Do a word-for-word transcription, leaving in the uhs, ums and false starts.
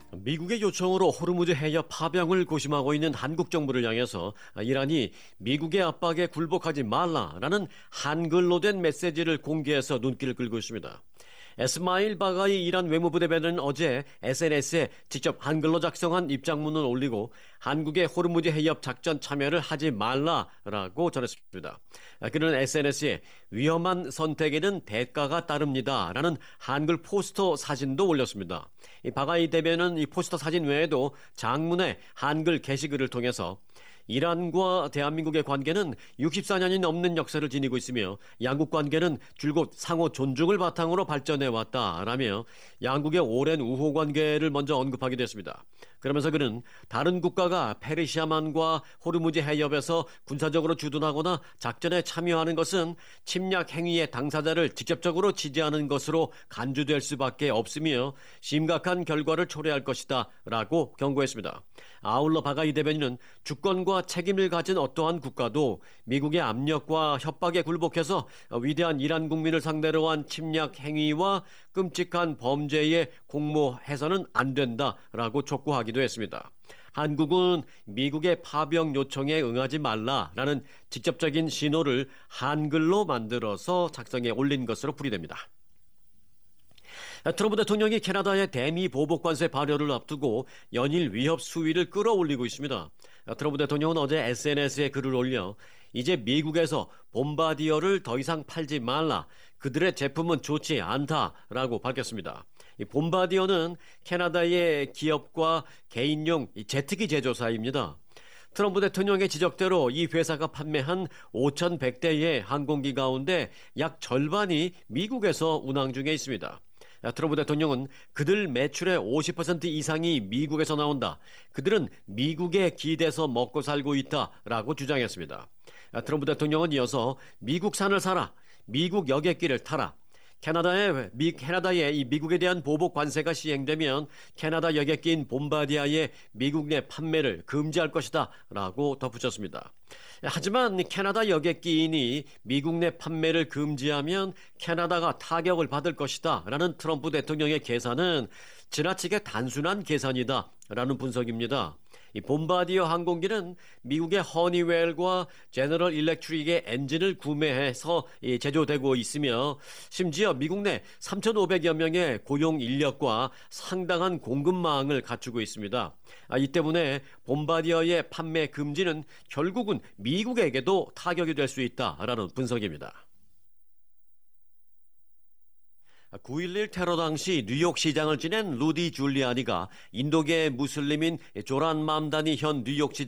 미국의 요청으로 호르무즈 해협 파병을 고심하고 있는 한국 정부를 향해서 이란이 미국의 압박에 굴복하지 말라라는 한글로 된 메시지를 공개해서 눈길을 끌고 있습니다. 에스마일 바가이 이란 외무부 대변인은 어제 에스엔에스에 직접 한글로 작성한 입장문을 올리고 한국의 호르무즈 해협 작전 참여를 하지 말라라고 전했습니다. 그는 에스엔에스에 위험한 선택에는 대가가 따릅니다라는 한글 포스터 사진도 올렸습니다. 이 바가이 대변인은 이 포스터 사진 외에도 장문의 한글 게시글을 통해서 이란과 대한민국의 관계는 육십사 년이 넘는 역사를 지니고 있으며 양국 관계는 줄곧 상호 존중을 바탕으로 발전해 왔다라며 양국의 오랜 우호 관계를 먼저 언급하기도 했습니다. 그러면서 그는 다른 국가가 페르시아만과 호르무즈 해협에서 군사적으로 주둔하거나 작전에 참여하는 것은 침략 행위의 당사자를 직접적으로 지지하는 것으로 간주될 수밖에 없으며 심각한 결과를 초래할 것이다 라고 경고했습니다. 아울러 바가이 대변인은 주권과 책임을 가진 어떠한 국가도 미국의 압력과 협박에 굴복해서 위대한 이란 국민을 상대로 한 침략 행위와 끔찍한 범죄에 공모해서는 안 된다라고 촉구하기도 했습니다. 한국은 미국의 파병 요청에 응하지 말라라는 직접적인 신호를 한글로 만들어서 작성해 올린 것으로 풀이됩니다. 트럼프 대통령이 캐나다의 대미 보복 관세 발효를 앞두고 연일 위협 수위를 끌어올리고 있습니다. 트럼프 대통령은 어제 에스엔에스에 글을 올려 이제 미국에서 봄바디어를 더 이상 팔지 말라. 그들의 제품은 좋지 않다라고 밝혔습니다. 이 봄바디어는 캐나다의 기업과 개인용 제트기 제조사입니다. 트럼프 대통령의 지적대로 이 회사가 판매한 오천백 대의 항공기 가운데 약 절반이 미국에서 운항 중에 있습니다. 트럼프 대통령은 그들 매출의 오십 퍼센트 이상이 미국에서 나온다. 그들은 미국에 기대서 먹고 살고 있다라고 주장했습니다. 트럼프 대통령은 이어서 미국산을 사라. 미국 여객기를 타라. 캐나다의, 미, 캐나다의 이 미국에 대한 보복 관세가 시행되면 캐나다 여객기인 봄바디아의 미국 내 판매를 금지할 것이다 라고 덧붙였습니다. 하지만 캐나다 여객기인이 미국 내 판매를 금지하면 캐나다가 타격을 받을 것이다 라는 트럼프 대통령의 계산은 지나치게 단순한 계산이다 라는 분석입니다. 이 봄바디어 항공기는 미국의 허니웰과 제너럴 일렉트릭의 엔진을 구매해서 제조되고 있으며 심지어 미국 내 삼천오백여 명의 고용 인력과 상당한 공급망을 갖추고 있습니다. 이 때문에 봄바디어의 판매 금지는 결국은 미국에게도 타격이 될 수 있다라는 분석입니다. 구일일 테러 당시 뉴욕 시장을 지낸 루디 줄리아니가 인도계 무슬림인 조란 맘다니 현 뉴욕 시장